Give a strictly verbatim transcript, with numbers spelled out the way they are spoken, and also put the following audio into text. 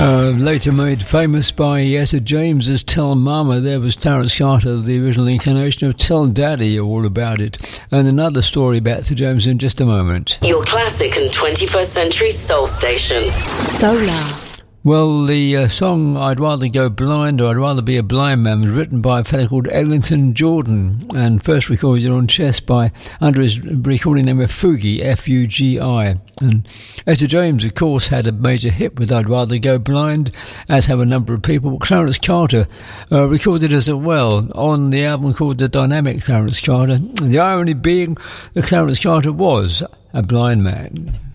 Uh, later made famous by Etta James as Tell Mama, there was Terence Carter, the original incarnation of Tell Daddy, all about it. And another story about Etta James in just a moment. Your classic and twenty-first century soul station. Solar. Well, the uh, song I'd Rather Go Blind or I'd Rather Be a Blind Man was written by a fellow called Eglinton Jordan and first recorded on Chess by under his recording name of Fugi, F U G I. And Etta James, of course, had a major hit with I'd Rather Go Blind, as have a number of people. Clarence Carter uh, recorded as well on the album called The Dynamic Clarence Carter. The irony being that Clarence Carter was a blind man.